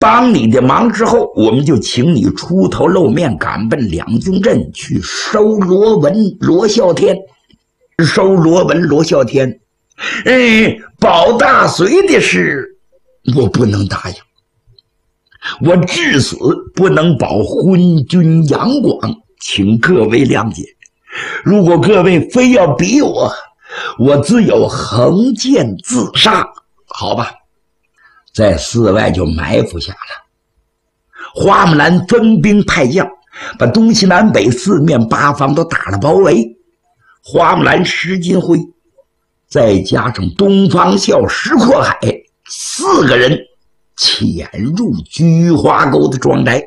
帮你的忙之后，我们就请你出头露面，赶奔两军镇去收罗文、罗啸天。收罗文、罗啸天，保大隋的事，我不能答应。我至死不能保昏君杨广，请各位谅解。如果各位非要逼我，我自有横剑自杀，好吧？在寺外就埋伏下了。花木兰分兵派将，把东西南北四面八方都打了包围。花木兰、石金辉，再加上东方笑、石阔海4个人潜入菊花沟的庄宅，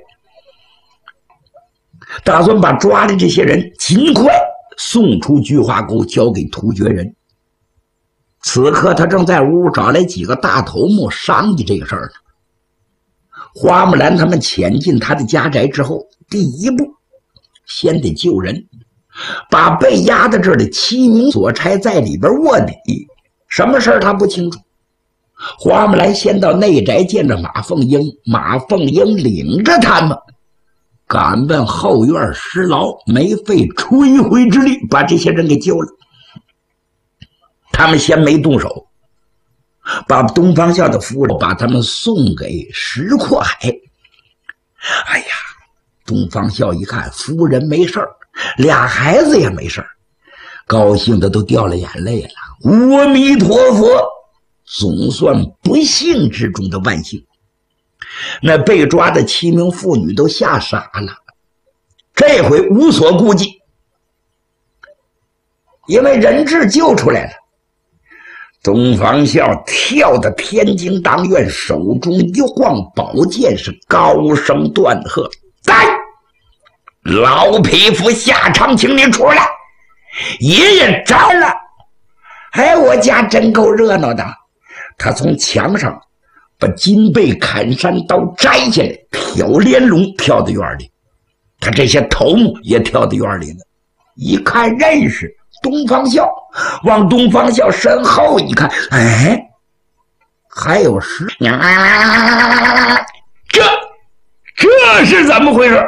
打算把抓的这些人尽快送出菊花沟，交给突厥人。此刻他正在屋找来几个大头目商议这个事儿呢。花木兰他们潜进他的家宅之后，第一步先得救人，把被压在这儿的7名所差在里边卧底，什么事儿他不清楚。花木兰先到内宅见着马凤英，马凤英领着他们赶奔后院施劳，没费吹灰之力把这些人给救了。他们先没动手，把东方笑的夫人把他们送给石阔海。哎呀，东方笑一看夫人没事儿，俩孩子也没事儿，高兴的都掉了眼泪了。阿弥陀佛，总算不幸之中的万幸。那被抓的7名妇女都吓傻了，这回无所顾忌，因为人质救出来了。东方笑跳到天津当院，手中一晃宝剑，是高声断喝：来，老匹夫夏长青，你出来，爷爷着了。我家真够热闹的。他从墙上把金背砍山刀摘下来，挑连笼跳到院里。他这些头目也跳到院里了，一看认识东方笑，往东方笑身后一看，还有石，这是怎么回事？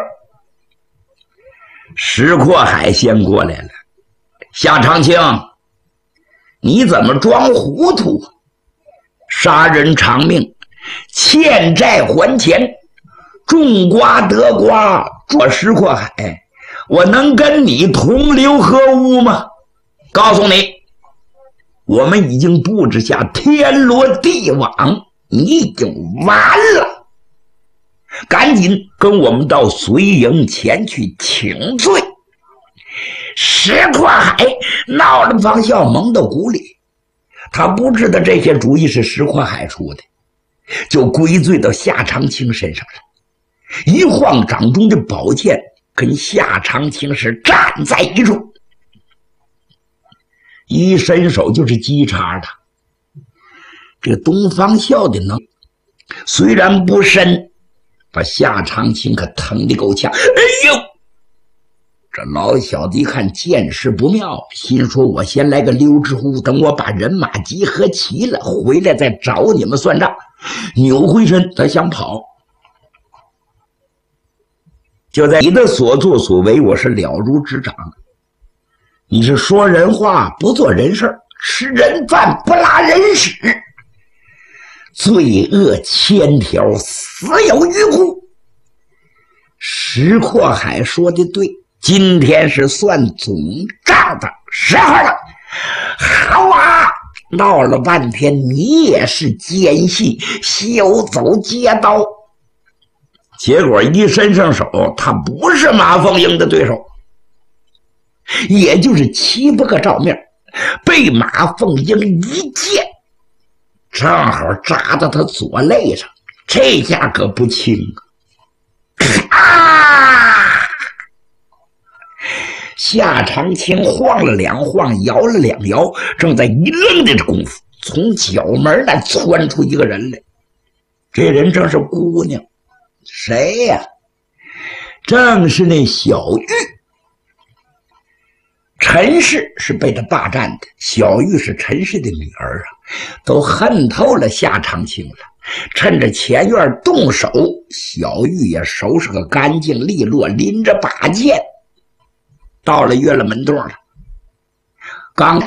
石阔海先过来了。夏长青，你怎么装糊涂？杀人偿命，欠债还钱，种瓜得瓜。做石阔海，我能跟你同流合污吗？告诉你，我们已经布置下天罗地网，你已经完了。赶紧跟我们到隋营前去请罪。石阔海闹了方笑蒙到鼓里，他不知道这些主意是石阔海出的，就归罪到夏长青身上了。一晃掌中的宝剑跟夏长青是站在一处，一伸手就是击叉的。这个东方笑的能虽然不深，把夏长青可疼得够呛。这老小子一看见势不妙，心说我先来个溜之乎，等我把人马集合齐了，回来再找你们算账。扭回身他想跑，就在你的所作所为我是了如指掌。你是说人话不做人事，吃人饭不拉人屎，罪恶千条，死有余辜。石阔海说的对，今天是算总账的时候了。好啊，闹了半天你也是奸细，休走街道。结果一伸上手，他不是马凤英的对手，也就是7、8个照面，被马凤英一剑正好扎到他左肋上，这下可不轻啊！夏长青晃了2晃，摇了2摇，正在一愣的功夫，从角门那窜出一个人来。这人正是姑娘，谁呀？正是那小玉。 陈氏是被他霸占的，小玉是陈氏的女儿啊，都恨透了夏长青了。趁着前院动手，小玉也收拾个干净利落，拎着把剑到了月了门洞了，刚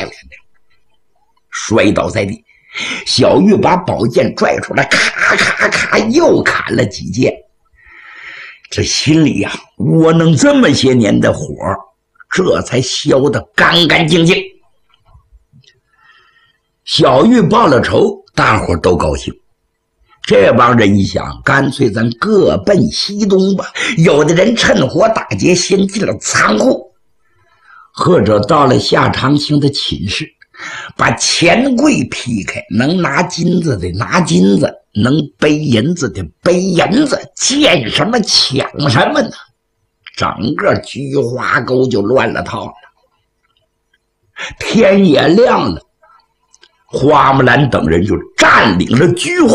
摔倒在地，小玉把宝剑拽出来，咔咔咔又砍了几剑。这心里呀，窝囊这么些年的火，这才消得干干净净。小玉报了仇，大伙都高兴。这帮人一想，干脆咱各奔西东吧。有的人趁火打劫，先进了仓库，或者到了夏长青的寝室，把钱柜劈开，能拿金子的拿金子，能背银子的背银子，见什么抢什么呢？整个菊花沟就乱了套了。天也亮了，花木兰等人就占领了菊花